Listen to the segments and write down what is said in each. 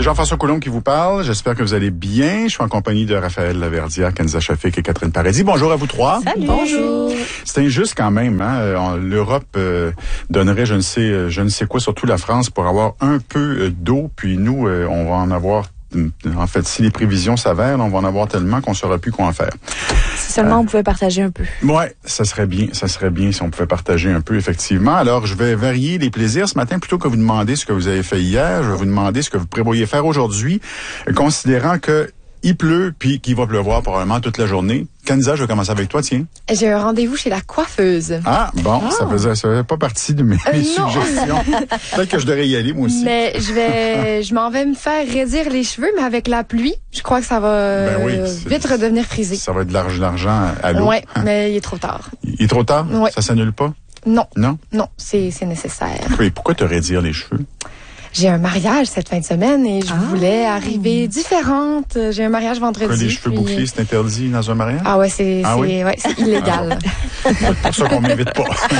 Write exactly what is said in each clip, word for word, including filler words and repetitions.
C'est Jean-François Coulombe qui vous parle. J'espère que vous allez bien. Je suis en compagnie de Raphaël Laverdière, Kenza Shafik et Catherine Paradis. Bonjour à vous trois. Salut. Bonjour. C'est injuste quand même. Hein? L'Europe euh, donnerait je ne sais je ne sais quoi, surtout la France, pour avoir un peu d'eau. Puis nous, euh, on va en avoir... En fait, si les prévisions s'avèrent, on va en avoir tellement qu'on ne saura plus quoi en faire. Si seulement euh, on pouvait partager un peu. Ouais, ça serait bien, ça serait bien si on pouvait partager un peu, effectivement. Alors, je vais varier les plaisirs ce matin. Plutôt que vous demander ce que vous avez fait hier, je vais vous demander ce que vous prévoyez faire aujourd'hui, considérant que il pleut, puis qu'il va pleuvoir probablement toute la journée. Kenza, je vais commencer avec toi, tiens. J'ai un rendez-vous chez la coiffeuse. Ah, bon, oh. ça faisait, ça faisait pas partie de mes, euh, mes suggestions. Peut-être que je devrais y aller, moi aussi. Mais je vais, je m'en vais me faire raidir les cheveux, mais avec la pluie, je crois que ça va ben oui, vite redevenir frisé. Ça va être de l'argent à l'eau. Oui, hein? Mais il est trop tard. Il est trop tard? Oui. Ça s'annule pas? Non. Non? Non, c'est, c'est nécessaire. Oui, pourquoi te raidir les cheveux? J'ai un mariage cette fin de semaine et je ah. voulais arriver différente. J'ai un mariage vendredi. Pourquoi les cheveux puis... bouclés, c'est interdit dans un mariage? Ah ouais, c'est ah c'est, oui? ouais, c'est illégal. Ah, c'est pour ça qu'on m'invite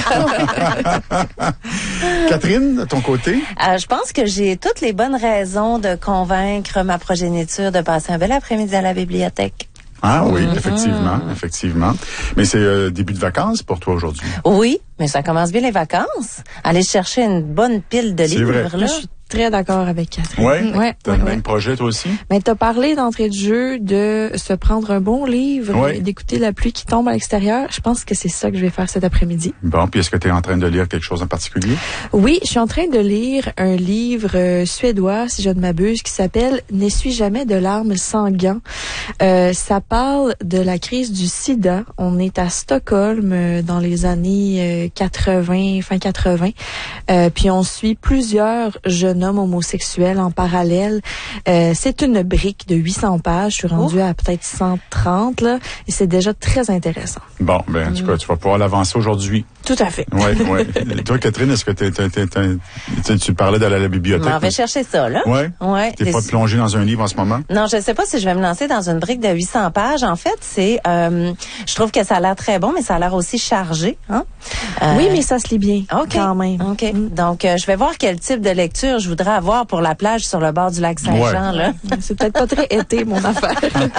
pas. Catherine, de ton côté? Euh, je pense que j'ai toutes les bonnes raisons de convaincre ma progéniture de passer un bel après-midi à la bibliothèque. Ah oui, mm-hmm. effectivement, effectivement. Mais c'est euh, début de vacances pour toi aujourd'hui. Oui, mais ça commence bien les vacances. Aller chercher une bonne pile de c'est livres, vrai. là. Je suis très d'accord avec Catherine. Ouais? Ouais. T'as ouais, le ouais. même projet, toi aussi? Mais t'as parlé d'entrée de jeu, de se prendre un bon livre, ouais. d'écouter la pluie qui tombe à l'extérieur. Je pense que c'est ça que je vais faire cet après-midi. Bon, puis est-ce que tu es en train de lire quelque chose en particulier? Oui, je suis en train de lire un livre euh, suédois, si je ne m'abuse, qui s'appelle « N'essuie jamais de larmes sans gants ». Euh, ça parle de la crise du sida. On est à Stockholm euh, dans les années euh, quatre-vingts, fin quatre-vingts. Euh, puis on suit plusieurs jeunes hommes homosexuels en parallèle. Euh, c'est une brique de huit cents pages. Je suis rendue oh. à peut-être cent trente, là, et c'est déjà très intéressant. Bon, ben, en tout cas, tu vas pouvoir l'avancer aujourd'hui. Tout à fait. Oui, oui. Toi, Catherine, est-ce que t'es, t'es, t'es, t'es, tu parlais d'aller à la bibliothèque? On va chercher ça, là. Oui? Ouais. T'es pas plongée dans un livre en ce moment? Non, je sais pas si je vais me lancer dans une brique de huit cents pages. En fait, c'est, euh, je trouve que ça a l'air très bon, mais ça a l'air aussi chargé, hein? Euh, oui, mais ça se lit bien, okay. quand même. OK. Mm. Donc, euh, je vais voir quel type de lecture je voudrais avoir pour la plage sur le bord du lac Saint-Jean, ouais. là. C'est peut-être pas très été, mon affaire.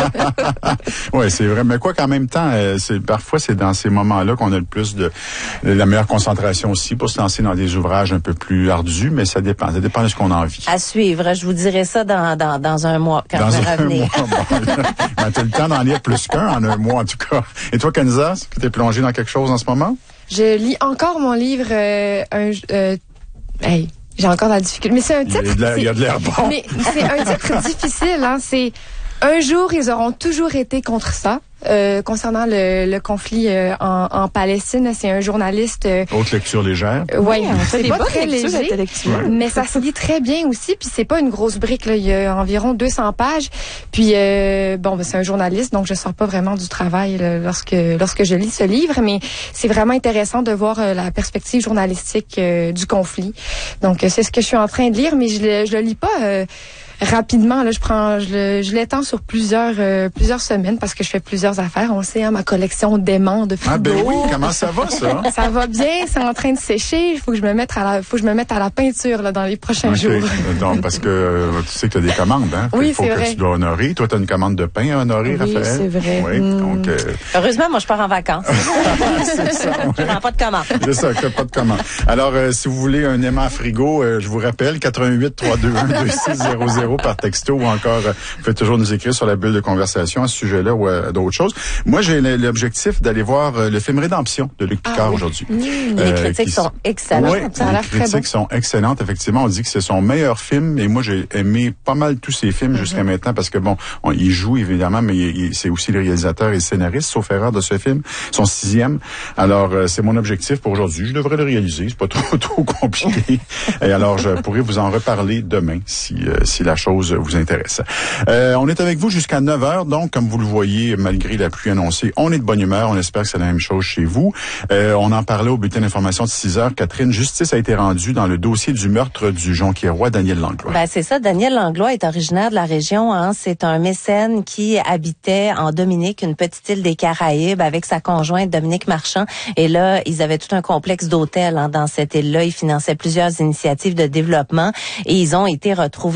Oui, c'est vrai. Mais quoi qu'en même temps, euh, c'est, parfois, c'est dans ces moments-là qu'on a le plus de, la meilleure concentration aussi pour se lancer dans des ouvrages un peu plus ardus, mais ça dépend. Ça dépend de ce qu'on a envie. À suivre. Je vous dirai ça dans, dans, dans un mois, quand dans je vais un revenir. Mois, bon, ben, t'as le temps d'en lire plus qu'un en un mois, en tout cas. Et toi, Kenza, est-ce que t'es plongée dans quelque chose en ce moment? Je lis encore mon livre, euh, un, euh, hey. J'ai encore de la difficulté. Mais c'est un titre. Il y a de l'air, il y a de l'air bon. Mais c'est un titre difficile, hein. C'est un jour, ils auront toujours été contre ça. Euh, concernant le, le conflit euh, en, en Palestine, c'est un journaliste. Euh, Haute lecture légère. Euh, ouais, on fait c'est des pas bonnes très léger, intellectuelles. mais ça se lit très bien aussi. Puis c'est pas une grosse brique, là. Il y a environ deux cents pages. Puis euh, bon, ben, c'est un journaliste, donc je sors pas vraiment du travail là, lorsque lorsque je lis ce livre, mais c'est vraiment intéressant de voir euh, la perspective journalistique euh, du conflit. Donc euh, c'est ce que je suis en train de lire, mais je le, je le lis pas. Euh, rapidement, là, je prends, je, le, je l'étends sur plusieurs, euh, plusieurs semaines parce que je fais plusieurs affaires. On sait, hein, ma collection d'aimants de frigo. Ah ben oui, comment ça va ça? Ça va bien, c'est en train de sécher. Il faut que je me mette à la, faut que je me mette à la peinture là dans les prochains okay. jours. Donc parce que euh, tu sais que tu as des commandes, hein? Oui, il faut c'est que vrai. tu dois honorer. Toi, tu as une commande de pain à honorer, oui, Raphaël. C'est vrai. Oui, mmh. donc. Euh... Heureusement, moi, je pars en vacances. c'est ça. Ouais. Je prends pas de commande. C'est ça, que pas de commande. Alors, euh, si vous voulez un aimant frigo, euh, je vous rappelle quatre-vingt-huit trois deux un deux six zéro zéro par texto ou encore, euh, vous pouvez toujours nous écrire sur la bulle de conversation à ce sujet-là ou à d'autres choses. Moi, j'ai l'objectif d'aller voir euh, le film Rédemption de Luc Picard ah, oui. aujourd'hui. Mmh, euh, les critiques qui... sont excellentes. Oui, ça a les l'air très critiques bon. sont excellentes. Effectivement, on dit que c'est son meilleur film. Et moi, j'ai aimé pas mal tous ses films mmh. jusqu'à maintenant parce que bon, on, il joue évidemment, mais il, il, c'est aussi le réalisateur et le scénariste, sauf erreur de ce film, son sixième. Alors, euh, c'est mon objectif pour aujourd'hui. Je devrais le réaliser. C'est pas trop trop compliqué. Et alors, je pourrais vous en reparler demain si euh, si la chose vous intéresse. Euh, on est avec vous jusqu'à neuf heures. Donc, comme vous le voyez, malgré la pluie annoncée, on est de bonne humeur. On espère que c'est la même chose chez vous. Euh, on en parlait au bulletin d'information de six heures. Catherine, justice a été rendue dans le dossier du meurtre du jonquiérois Daniel Langlois. Ben, c'est ça. Daniel Langlois est originaire de la région. Hein. C'est un mécène qui habitait en Dominique, une petite île des Caraïbes, avec sa conjointe Dominique Marchand. Et là, ils avaient tout un complexe d'hôtels hein, dans cette île-là. Ils finançaient plusieurs initiatives de développement et ils ont été retrouvés morts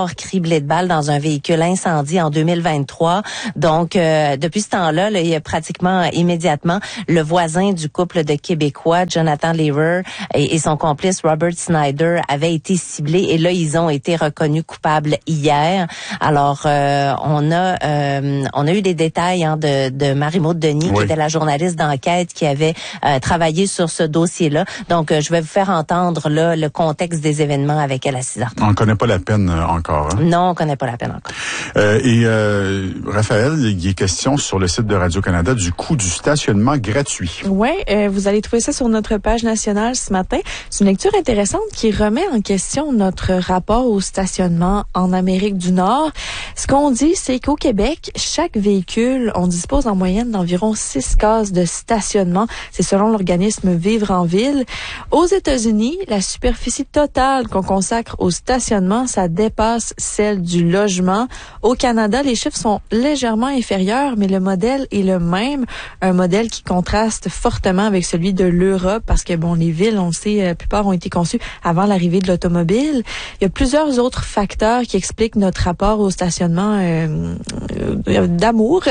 avoir criblé de balles dans un véhicule incendie en deux mille vingt-trois. Donc, euh, depuis ce temps-là, là, il y a pratiquement immédiatement le voisin du couple de Québécois, Jonathan Lehrer, et, et son complice Robert Snyder avaient été ciblés et là, ils ont été reconnus coupables hier. Alors, euh, on a euh, on a eu des détails hein, de, de Marie-Maude Denis, oui. qui était la journaliste d'enquête qui avait euh, travaillé sur ce dossier-là. Donc, euh, je vais vous faire entendre là le contexte des événements avec elle à six heures trente. On ne connaît pas la peine euh, encore. Hein? Non, on ne connaît pas la peine encore. Euh, et euh, Raphaël, il est question sur le site de Radio-Canada du coût du stationnement gratuit. Oui, euh, vous allez trouver ça sur notre page nationale ce matin. C'est une lecture intéressante qui remet en question notre rapport au stationnement en Amérique du Nord. Ce qu'on dit, c'est qu'au Québec, chaque véhicule, on dispose en moyenne d'environ six cases de stationnement. C'est selon l'organisme Vivre en Ville. Aux États-Unis, la superficie totale qu'on consacre au stationnement, ça dépasse celle du logement. Au Canada, les chiffres sont légèrement inférieurs, mais le modèle est le même. Un modèle qui contraste fortement avec celui de l'Europe parce que, bon, les villes, on le sait, la plupart ont été conçues avant l'arrivée de l'automobile. Il y a plusieurs autres facteurs qui expliquent notre rapport au stationnement euh, euh, d'amour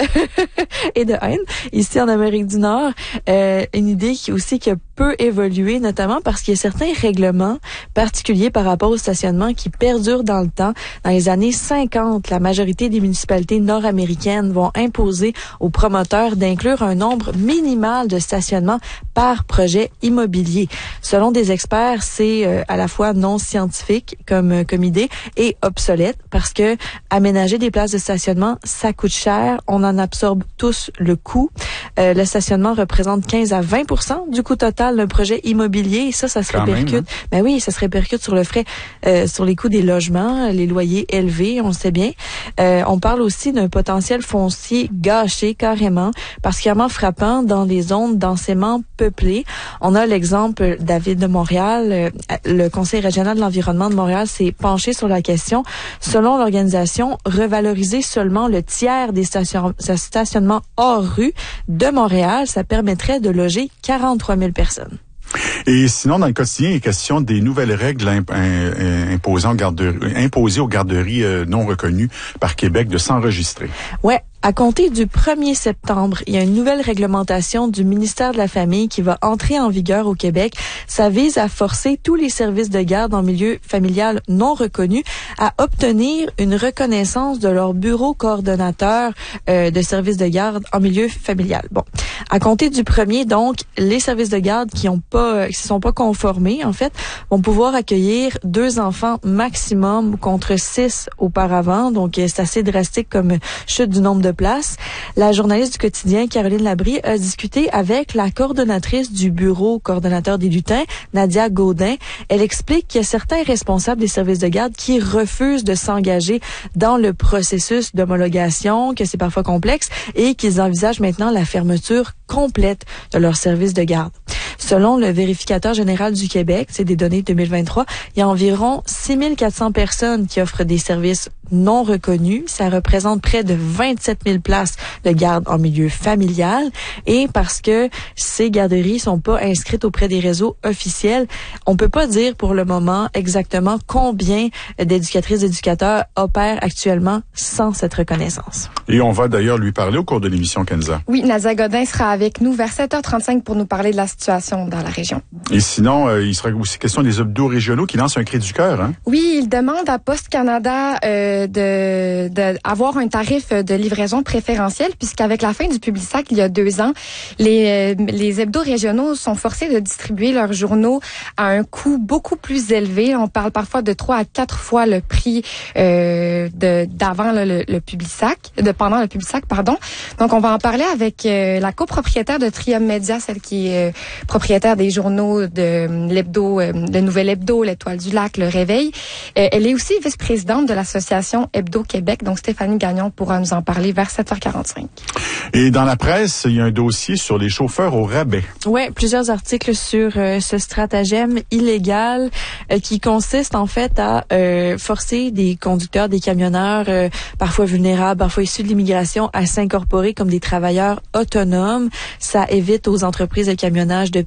et de haine ici en Amérique du Nord. Euh, une idée qui aussi qui a peu évolué, notamment parce qu'il y a certains règlements particuliers par rapport au stationnement qui perdurent dans le temps. Dans les années cinquante, la majorité des municipalités nord-américaines vont imposer aux promoteurs d'inclure un nombre minimal de stationnements par projet immobilier. Selon des experts, c'est euh, à la fois non scientifique comme comme idée et obsolète parce que aménager des places de stationnement, ça coûte cher. On en absorbe tous le coût. Euh, le stationnement représente quinze à vingt pour cent du coût total d'un projet immobilier. Et ça, ça se Quand répercute. Même, hein? Ben oui, ça se répercute sur le frais, euh, sur les coûts des logements, les loyers élevés, on le sait bien. Euh, on parle aussi d'un potentiel foncier gâché carrément, particulièrement frappant dans les zones densément peuplées. On a l'exemple de la Ville de Montréal. Euh, le Conseil régional de l'environnement de Montréal s'est penché sur la question. Selon l'organisation, revaloriser seulement le tiers des station- stationnements hors rue de Montréal, ça permettrait de loger quarante-trois mille personnes. Et sinon, dans le quotidien, il est question des nouvelles règles imp- imposant aux garderies, imposées aux garderies euh, non reconnues par Québec de s'enregistrer. Ouais. À compter du premier septembre, il y a une nouvelle réglementation du ministère de la Famille qui va entrer en vigueur au Québec. Ça vise à forcer tous les services de garde en milieu familial non reconnus à obtenir une reconnaissance de leur bureau coordonnateur euh, de services de garde en milieu familial. Bon, à compter du premier, donc, les services de garde qui ont pas, qui se sont pas conformés, en fait, vont pouvoir accueillir deux enfants maximum contre six auparavant. Donc, c'est assez drastique comme chute du nombre de place. La journaliste du quotidien, Caroline Labrie, a discuté avec la coordonnatrice du bureau coordonnateur des lutins, Nadia Gaudin. Elle explique qu'il y a certains responsables des services de garde qui refusent de s'engager dans le processus d'homologation, que c'est parfois complexe, et qu'ils envisagent maintenant la fermeture complète de leur service de garde. Selon le vérificateur général du Québec, c'est des données de deux mille vingt-trois, il y a environ six mille quatre cents personnes qui offrent des services non reconnus. Ça représente près de vingt-sept mille places de garde en milieu familial. Et parce que ces garderies sont pas inscrites auprès des réseaux officiels, on peut pas dire pour le moment exactement combien d'éducatrices et d'éducateurs opèrent actuellement sans cette reconnaissance. Et on va d'ailleurs lui parler au cours de l'émission, Kenza. Oui, Nadia Godin sera avec nous vers sept heures trente-cinq pour nous parler de la situation dans la région. Et sinon, euh, il sera aussi question des hebdos régionaux qui lancent un cri du cœur, hein? Oui, il demande à Poste Canada euh, de, de avoir un tarif de livraison préférentiel, puisqu'avec la fin du Publisac il y a deux ans, les, euh, les hebdos régionaux sont forcés de distribuer leurs journaux à un coût beaucoup plus élevé. On parle parfois de trois à quatre fois le prix euh, de d'avant là, le, le Publisac, de pendant le Publisac, pardon. Donc on va en parler avec euh, la copropriétaire de Trium Média, celle qui est euh, propriétaire des journaux de l'hebdo, euh, le Nouvel Hebdo, l'Étoile du Lac, le Réveil. Euh, elle est aussi vice-présidente de l'association Hebdo Québec. Donc Stéphanie Gagnon pourra nous en parler vers sept heures quarante-cinq. Et dans la presse, il y a un dossier sur les chauffeurs au rabais. Ouais, plusieurs articles sur euh, ce stratagème illégal euh, qui consiste en fait à euh, forcer des conducteurs, des camionneurs, euh, parfois vulnérables, parfois issus de l'immigration, à s'incorporer comme des travailleurs autonomes. Ça évite aux entreprises de camionnage de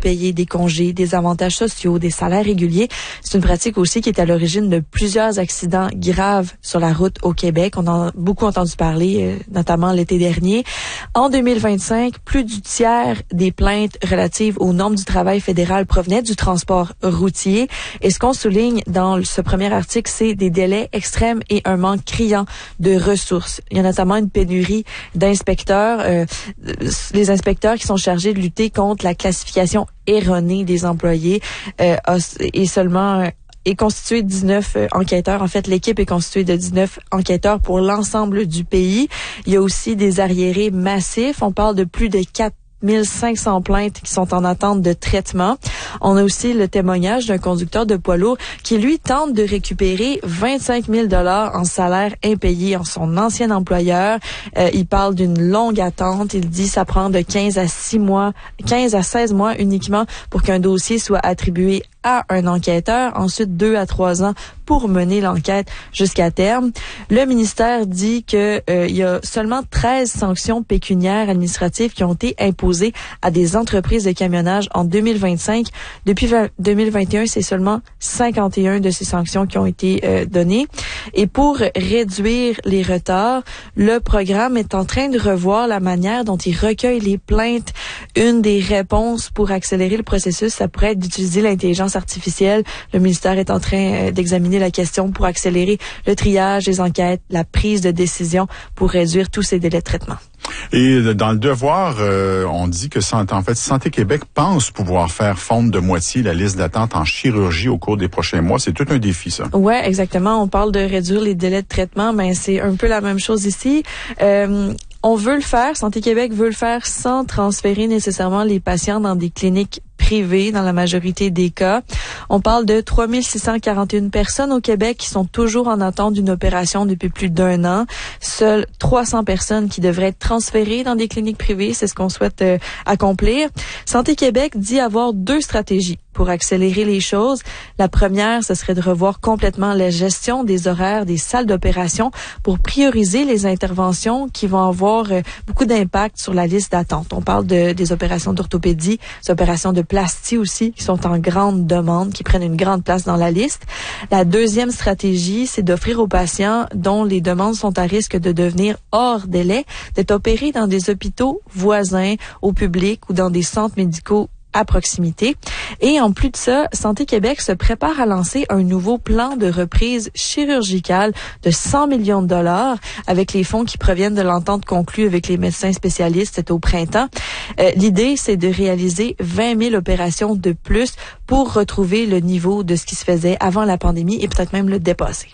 payés, des congés, des avantages sociaux, des salaires réguliers. C'est une pratique aussi qui est à l'origine de plusieurs accidents graves sur la route au Québec. On en a beaucoup entendu parler, euh, notamment l'été dernier. En deux mille vingt-cinq, plus du tiers des plaintes relatives aux normes du travail fédéral provenaient du transport routier. Et ce qu'on souligne dans ce premier article, c'est des délais extrêmes et un manque criant de ressources. Il y a notamment une pénurie d'inspecteurs, euh, les inspecteurs qui sont chargés de lutter contre la classification erronée des employés euh, et seulement euh, est constituée de dix-neuf euh, enquêteurs. En fait, l'équipe est constituée de dix-neuf enquêteurs pour l'ensemble du pays. Il y a aussi des arriérés massifs. On parle de plus de quatre mille cinq cents plaintes qui sont en attente de traitement. On a aussi le témoignage d'un conducteur de poids lourd qui, lui, tente de récupérer vingt-cinq mille dollars en salaire impayé en son ancien employeur. Euh, il parle d'une longue attente. Il dit que ça prend de quinze à six mois, quinze à seize mois uniquement pour qu'un dossier soit attribué à un enquêteur, ensuite deux à trois ans pour mener l'enquête jusqu'à terme. Le ministère dit que euh, il y a seulement treize sanctions pécuniaires administratives qui ont été imposées à des entreprises de camionnage en deux mille vingt-cinq. Depuis deux mille vingt et un, c'est seulement cinquante et un de ces sanctions qui ont été euh, données. Et pour réduire les retards, le programme est en train de revoir la manière dont il recueille les plaintes. Une des réponses pour accélérer le processus, ça pourrait être d'utiliser l'intelligence artificielle. Le ministère est en train d'examiner la question pour accélérer le triage des enquêtes, la prise de décision pour réduire tous ces délais de traitement. Et dans le devoir, euh, on dit que en fait Santé Québec pense pouvoir faire fondre de moitié la liste d'attente en chirurgie au cours des prochains mois. C'est tout un défi, ça. Ouais, exactement. On parle de réduire les délais de traitement, mais c'est un peu la même chose ici. Euh, On veut le faire, Santé Québec veut le faire sans transférer nécessairement les patients dans des cliniques privées dans la majorité des cas. On parle de trois mille six cent quarante et une personnes au Québec qui sont toujours en attente d'une opération depuis plus d'un an. Seules trois cents personnes qui devraient être transférées dans des cliniques privées, c'est ce qu'on souhaite euh, accomplir. Santé Québec dit avoir deux stratégies pour accélérer les choses. La première, ce serait de revoir complètement la gestion des horaires des salles d'opération pour prioriser les interventions qui vont avoir euh, beaucoup d'impact sur la liste d'attente. On parle de, des opérations d'orthopédie, des opérations de plastie aussi, qui sont en grande demande, qui prennent une grande place dans la liste. La deuxième stratégie, c'est d'offrir aux patients dont les demandes sont à risque de devenir hors délai, d'être opérés dans des hôpitaux voisins au public ou dans des centres médicaux à proximité. Et en plus de ça, Santé Québec se prépare à lancer un nouveau plan de reprise chirurgicale de cent millions de dollars avec les fonds qui proviennent de l'entente conclue avec les médecins spécialistes au printemps. Euh, l'idée, c'est de réaliser vingt mille opérations de plus pour retrouver le niveau de ce qui se faisait avant la pandémie et peut-être même le dépasser.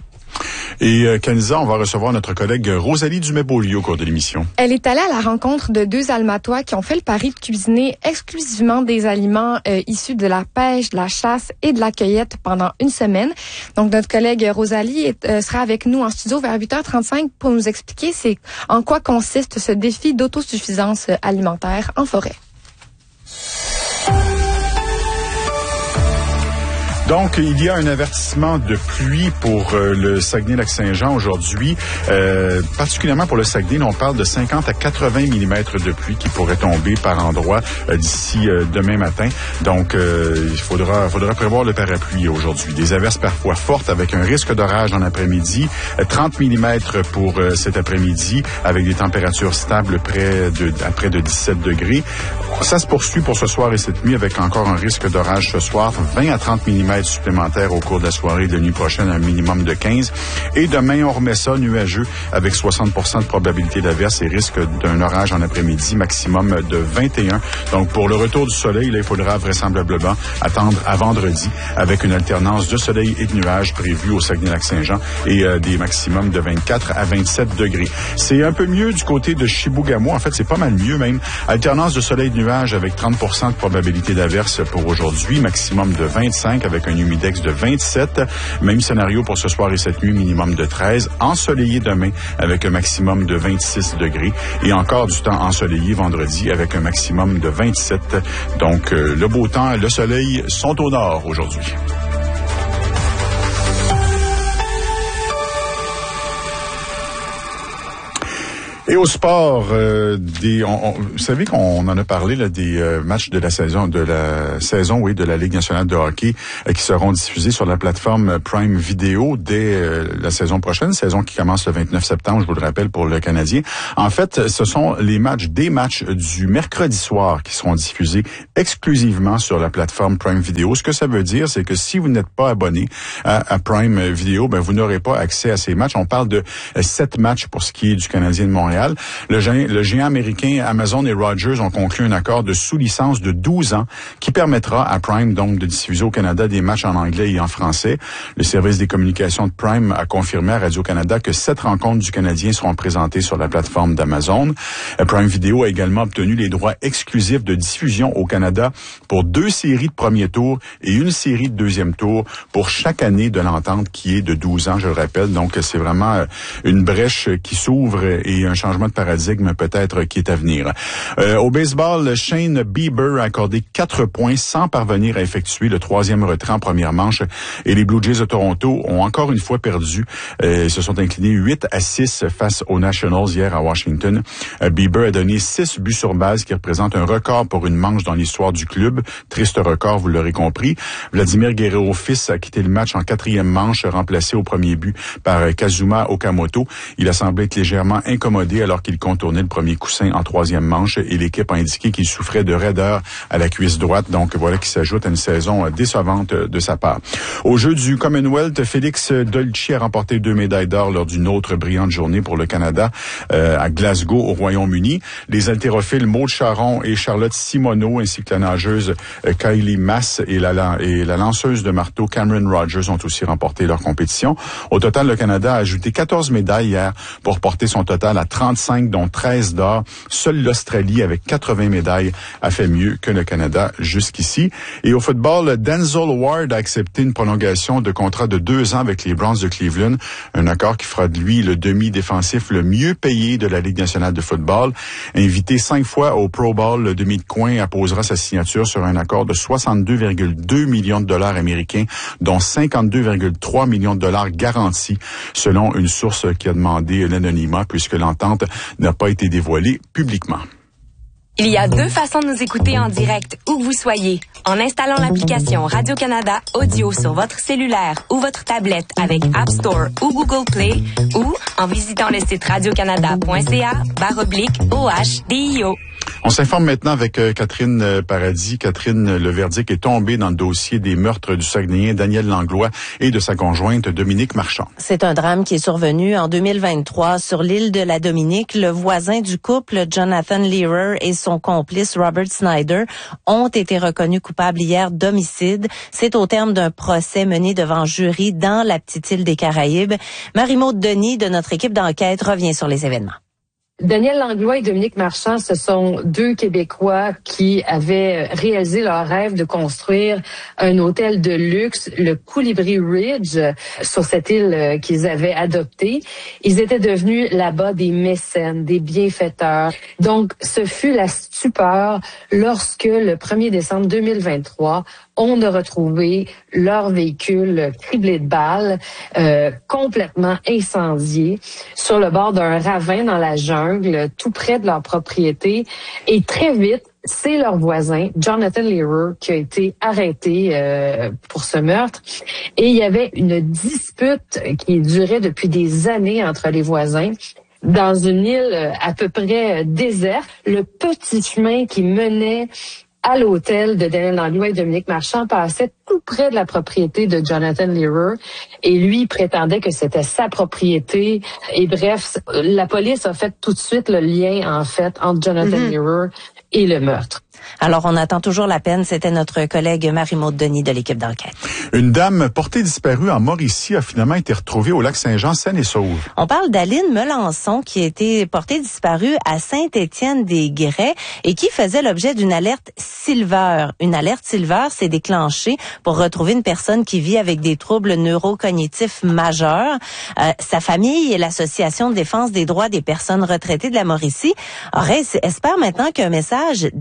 Et euh, Kenza, on va recevoir notre collègue Rosalie Dumais-Beaulieu au cours de l'émission. Elle est allée à la rencontre de deux Almatois qui ont fait le pari de cuisiner exclusivement des aliments euh, issus de la pêche, de la chasse et de la cueillette pendant une semaine. Donc, notre collègue Rosalie est, euh, sera avec nous en studio vers huit heures trente-cinq pour nous expliquer c'est en quoi consiste ce défi d'autosuffisance alimentaire en forêt. Donc, il y a un avertissement de pluie pour euh, le Saguenay-Lac-Saint-Jean aujourd'hui, euh, particulièrement pour le Saguenay. On parle de cinquante à quatre-vingts millimètres de pluie qui pourraient tomber par endroit euh, d'ici euh, demain matin. Donc, euh, il faudra, faudra prévoir le parapluie aujourd'hui. Des averses parfois fortes avec un risque d'orage en après-midi. Euh, trente millimètres pour euh, cet après-midi avec des températures stables près de, à près de dix-sept degrés. Ça se poursuit pour ce soir et cette nuit avec encore un risque d'orage ce soir. vingt à trente millimètres supplémentaires au cours de la soirée et de nuit prochaine, un minimum de quinze. Et demain, on remet ça nuageux avec soixante pour cent de probabilité d'averse et risque d'un orage en après-midi, maximum de vingt et un. Donc, pour le retour du soleil, là, il faudra vraisemblablement attendre à vendredi avec une alternance de soleil et de nuages prévue au Saguenay-Lac-Saint-Jean et euh, des maximums de vingt-quatre à vingt-sept degrés. C'est un peu mieux du côté de Chibougamau. En fait, c'est pas mal mieux même. Alternance de soleil et de nuages avec trente pour cent de probabilité d'averse pour aujourd'hui, maximum de vingt-cinq avec un humidex de vingt-sept. Même scénario pour ce soir et cette nuit, minimum de treize. Ensoleillé demain avec un maximum de vingt-six degrés. Et encore du temps ensoleillé vendredi avec un maximum de vingt-sept. Donc, euh, le beau temps, le soleil sont au nord aujourd'hui. Et au sport, euh, des, on, on, vous savez qu'on en a parlé là, des euh, matchs de la saison, de la saison, oui, de la Ligue nationale de hockey euh, qui seront diffusés sur la plateforme Prime Video dès euh, la saison prochaine, saison qui commence le vingt-neuf septembre, je vous le rappelle, pour le Canadien. En fait, ce sont les matchs, des matchs du mercredi soir qui seront diffusés exclusivement sur la plateforme Prime Video. Ce que ça veut dire, c'est que si vous n'êtes pas abonné à, à Prime Video, ben vous n'aurez pas accès à ces matchs. On parle de euh, sept matchs pour ce qui est du Canadien de Montréal. Le géant, le géant américain Amazon et Rogers ont conclu un accord de sous-licence de douze ans qui permettra à Prime donc de diffuser au Canada des matchs en anglais et en français. Le service des communications de Prime a confirmé à Radio-Canada que sept rencontres du Canadien seront présentées sur la plateforme d'Amazon. Prime Video a également obtenu les droits exclusifs de diffusion au Canada pour deux séries de premier tour et une série de deuxième tour pour chaque année de l'entente qui est de douze ans, je le rappelle. Donc, c'est vraiment une brèche qui s'ouvre et un changement de paradigme peut-être qui est à venir. Euh, au baseball, Shane Bieber a accordé quatre points sans parvenir à effectuer le troisième retrait en première manche et les Blue Jays de Toronto ont encore une fois perdu. Euh, ils se sont inclinés huit à six face aux Nationals hier à Washington. Euh, Bieber a donné six buts sur base qui représente un record pour une manche dans l'histoire du club. Triste record, vous l'aurez compris. Vladimir Guerrero fils a quitté le match en quatrième manche, remplacé au premier but par Kazuma Okamoto. Il a semblé être légèrement incommodé alors qu'il contournait le premier coussin en troisième manche et l'équipe a indiqué qu'il souffrait de raideur à la cuisse droite. Donc voilà qui s'ajoute à une saison décevante de sa part. Au jeu du Commonwealth, Félix Dolci a remporté deux médailles d'or lors d'une autre brillante journée pour le Canada euh, à Glasgow au Royaume-Uni. Les haltérophiles Maud Charon et Charlotte Simoneau ainsi que la nageuse euh, Kylie Mass et la, et la lanceuse de marteau Cameron Rogers ont aussi remporté leur compétition. Au total, le Canada a ajouté quatorze médailles hier pour porter son total à trente-cinq, dont treize d'or. Seule l'Australie, avec quatre-vingts médailles, a fait mieux que le Canada jusqu'ici. Et au football, Denzel Ward a accepté une prolongation de contrat de deux ans avec les Browns de Cleveland. Un accord qui fera de lui le demi-défensif le mieux payé de la Ligue nationale de football. Invité cinq fois au Pro Bowl, le demi de coin apposera sa signature sur un accord de soixante-deux virgule deux millions de dollars américains, dont cinquante-deux virgule trois millions de dollars garantis, selon une source qui a demandé l'anonymat puisque l'entente n'a pas été dévoilée publiquement. Il y a deux façons de nous écouter en direct, où que vous soyez. En installant l'application Radio-Canada Audio sur votre cellulaire ou votre tablette avec App Store ou Google Play, ou en visitant le site radiocanada.ca barre oblique O H D I O. On s'informe maintenant avec euh, Catherine euh, Paradis. Catherine, le verdict est tombé dans le dossier des meurtres du Saguenayen Daniel Langlois et de sa conjointe Dominique Marchand. C'est un drame qui est survenu en deux mille vingt-trois sur l'île de la Dominique. Le voisin du couple, Jonathan Lehrer, et son complice Robert Snyder ont été reconnus coupables hier d'homicide. C'est au terme d'un procès mené devant jury dans la petite île des Caraïbes. Marie-Maude Denis de notre équipe d'enquête revient sur les événements. Daniel Langlois et Dominique Marchand, ce sont deux Québécois qui avaient réalisé leur rêve de construire un hôtel de luxe, le Colibri Ridge, sur cette île qu'ils avaient adoptée. Ils étaient devenus là-bas des mécènes, des bienfaiteurs. Donc, ce fut la stupeur lorsque, le premier décembre deux mille vingt-trois, on a retrouvé leur véhicule criblé de balles, euh, complètement incendié, sur le bord d'un ravin dans la jungle, tout près de leur propriété. Et très vite, c'est leur voisin, Jonathan Lehrer, qui a été arrêté euh, pour ce meurtre. Et il y avait une dispute qui durait depuis des années entre les voisins. Dans une île à peu près déserte, le petit chemin qui menait à l'hôtel de Daniel Langlois et Dominique Marchand passait tout près de la propriété de Jonathan Lehrer et lui prétendait que c'était sa propriété. Et bref, la police a fait tout de suite le lien, en fait, entre Jonathan mm-hmm. Lehrer et le meurtre. Alors, on attend toujours la peine. C'était notre collègue Marie-Maude Denis de l'équipe d'enquête. Une dame portée disparue en Mauricie a finalement été retrouvée au lac Saint-Jean, saine et sauve. On parle d'Aline Melançon qui a été portée disparue à Saint-Étienne-des-Grès et qui faisait l'objet d'une alerte Silver. Une alerte Silver s'est déclenchée pour retrouver une personne qui vit avec des troubles neurocognitifs majeurs. Euh, sa famille et l'Association de défense des droits des personnes retraitées de la Mauricie auraient, espèrent maintenant qu'un message d'alerte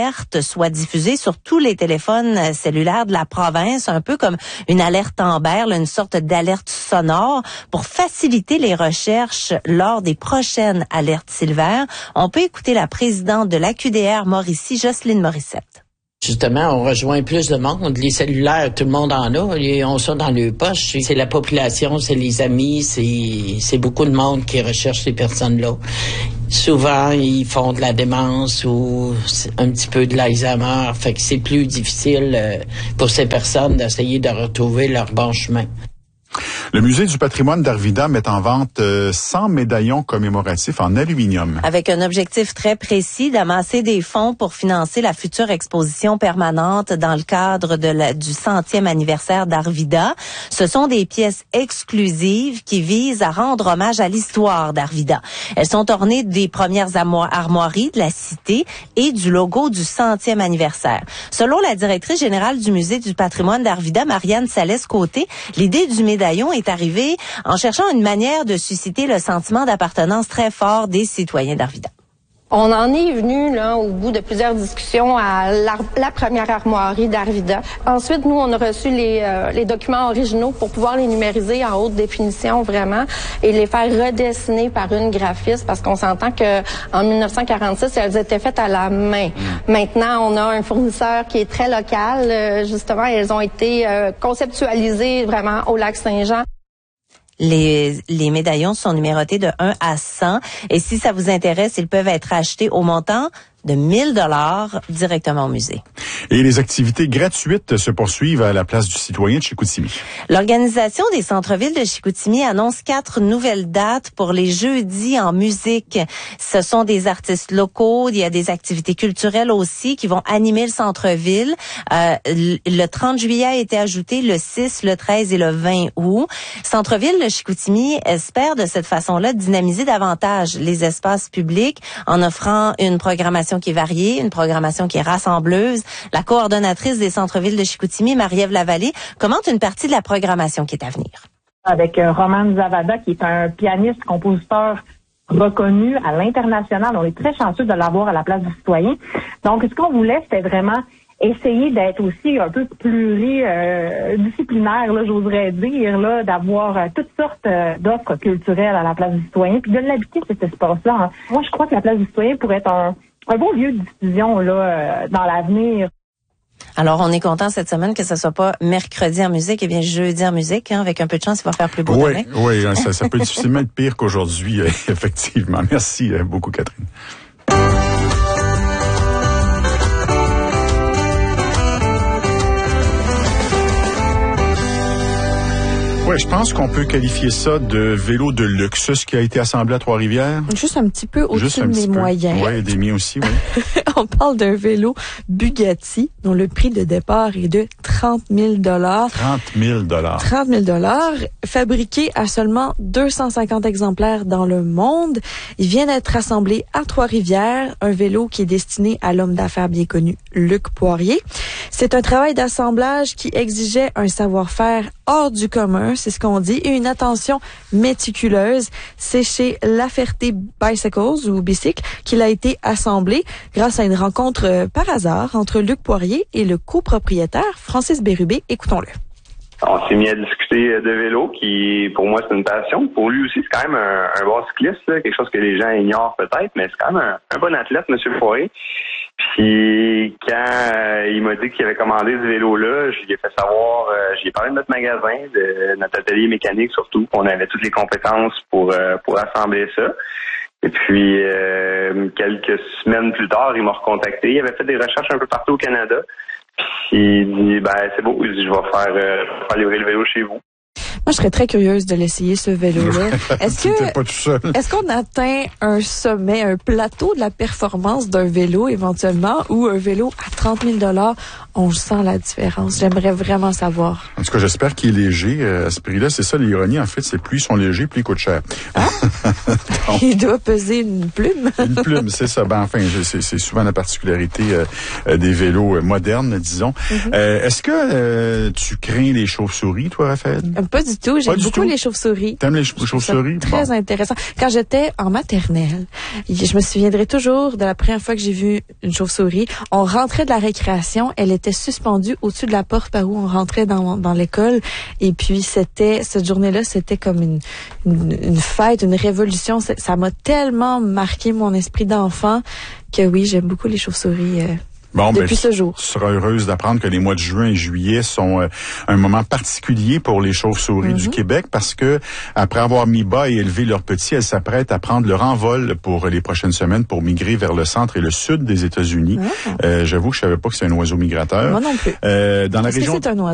alerte soit diffusée sur tous les téléphones cellulaires de la province, un peu comme une alerte Amber, là, une sorte d'alerte sonore pour faciliter les recherches lors des prochaines alertes Silver. On peut écouter la présidente de l'A Q D R Mauricie, Jocelyne Morissette. Justement, on rejoint plus de monde. Les cellulaires, tout le monde en a. Ils ont ça dans leurs poches. C'est la population, c'est les amis, c'est, c'est beaucoup de monde qui recherche ces personnes-là. Souvent, ils font de la démence ou un petit peu de l'Alzheimer. Fait que c'est plus difficile pour ces personnes d'essayer de retrouver leur bon chemin. Le Musée du patrimoine d'Arvida met en vente cent médaillons commémoratifs en aluminium. Avec un objectif très précis d'amasser des fonds pour financer la future exposition permanente dans le cadre de la, du centième anniversaire d'Arvida. Ce sont des pièces exclusives qui visent à rendre hommage à l'histoire d'Arvida. Elles sont ornées des premières armoiries de la cité et du logo du centième anniversaire. Selon la directrice générale du Musée du patrimoine d'Arvida, Marianne Salès-Côté, l'idée du médaillon est arrivé en cherchant une manière de susciter le sentiment d'appartenance très fort des citoyens d'Arvida. On en est venu là au bout de plusieurs discussions à la, la première armoirie d'Arvida. Ensuite, nous, on a reçu les, euh, les documents originaux pour pouvoir les numériser en haute définition vraiment et les faire redessiner par une graphiste parce qu'on s'entend que en dix-neuf cent quarante-six, elles étaient faites à la main. Mmh. Maintenant, on a un fournisseur qui est très local. Euh, justement, elles ont été euh, conceptualisées vraiment au Lac-Saint-Jean. Les, les médaillons sont numérotés de un à cent et si ça vous intéresse, ils peuvent être achetés au montant de mille dollars directement au musée. Et les activités gratuites se poursuivent à la place du citoyen de Chicoutimi. L'organisation des centres-villes de Chicoutimi annonce quatre nouvelles dates pour les jeudis en musique. Ce sont des artistes locaux, il y a des activités culturelles aussi qui vont animer le centre-ville. Euh, le trente juillet a été ajouté, le six, le treize et le vingt août. Centre-ville de Chicoutimi espère de cette façon-là dynamiser davantage les espaces publics en offrant une programmation qui est variée, une programmation qui est rassembleuse. La coordonnatrice des centres-villes de Chicoutimi, Marie-Ève Lavallée, commente une partie de la programmation qui est à venir. Avec euh, Roman Zavada, qui est un pianiste, compositeur reconnu à l'international. On est très chanceux de l'avoir à la place du citoyen. Donc, ce qu'on voulait, c'était vraiment essayer d'être aussi un peu pluridisciplinaire, euh, là, j'oserais dire, là, d'avoir euh, toutes sortes euh, d'offres culturelles à la place du citoyen, puis de l'habiter cet espace-là. Hein. Moi, je crois que la place du citoyen pourrait être un un beau lieu de diffusion là euh, dans l'avenir. Alors, on est content cette semaine que ce soit pas mercredi en musique, et bien jeudi en musique. Hein, avec un peu de chance, il va faire plus beau oui, demain. Oui, ça, ça peut difficilement être pire qu'aujourd'hui, effectivement. Merci beaucoup, Catherine. Oui, je pense qu'on peut qualifier ça de vélo de luxe, ce qui a été assemblé à Trois-Rivières. Juste un petit peu au-dessus de mes moyens. Oui, des miens aussi, oui. On parle d'un vélo Bugatti dont le prix de départ est de trente mille dollars. trente mille dollars. trente mille dollars, fabriqué à seulement deux cent cinquante exemplaires dans le monde. Il vient d'être assemblé à Trois-Rivières, un vélo qui est destiné à l'homme d'affaires bien connu, Luc Poirier. C'est un travail d'assemblage qui exigeait un savoir-faire hors du commun, c'est ce qu'on dit, et une attention méticuleuse. C'est chez La Ferté Bicycles ou Bicycle qu'il a été assemblé grâce à une rencontre euh, par hasard entre Luc Poirier et le copropriétaire Francis Bérubé. Écoutons-le. On s'est mis à discuter de vélo, qui pour moi c'est une passion. Pour lui aussi, c'est quand même un, un bon cycliste, là, quelque chose que les gens ignorent peut-être, mais c'est quand même un, un bon athlète, M. Poirier. Puis quand euh, il m'a dit qu'il avait commandé ce vélo-là, je lui ai fait savoir, euh, j'ai parlé de notre magasin, de notre atelier mécanique surtout, qu'on avait toutes les compétences pour euh, pour assembler ça. Et puis euh, quelques semaines plus tard, il m'a recontacté. Il avait fait des recherches un peu partout au Canada. Puis il dit ben c'est beau, il dit je vais faire, euh, je vais faire livrer le vélo chez vous. Moi, je serais très curieuse de l'essayer, ce vélo-là. Est-ce que, pas tout seul. est-ce qu'on atteint un sommet, un plateau de la performance d'un vélo éventuellement, ou un vélo à trente mille dollars, on sent la différence? J'aimerais vraiment savoir. En tout cas, j'espère qu'il est léger euh, à ce prix-là. C'est ça l'ironie, en fait, c'est plus ils sont légers, plus ils coûtent cher. Ah? Il doit peser une plume. Une plume, c'est ça. Ben enfin, c'est, c'est souvent la particularité euh, des vélos modernes, disons. Mm-hmm. Euh, est-ce que euh, tu crains les chauves-souris, toi, Raphaël? Pas du du tout. J'aime Pas du beaucoup tout. les chauves-souris. T'aimes les chau- chauves-souris? Très Bon. intéressant. Quand j'étais en maternelle, je me souviendrai toujours de la première fois que j'ai vu une chauve-souris. On rentrait de la récréation, elle était suspendue au-dessus de la porte par où on rentrait dans, dans l'école. Et puis c'était, cette journée-là, c'était comme une, une, une fête, une révolution. C'est- Ça m'a tellement marqué mon esprit d'enfant que oui, j'aime beaucoup les chauves-souris. Euh, Bon, Depuis ben, ce jour. Tu seras heureuse d'apprendre que les mois de juin et juillet sont euh, un moment particulier pour les chauves-souris Mm-hmm. du Québec parce que après avoir mis bas et élevé leurs petits, elles s'apprêtent à prendre leur envol pour les prochaines semaines pour migrer vers le centre et le sud des États-Unis. Ah. Euh, j'avoue que je savais pas que c'est un oiseau migrateur. Moi non plus. Euh, dans la Est-ce que région c'est un oiseau?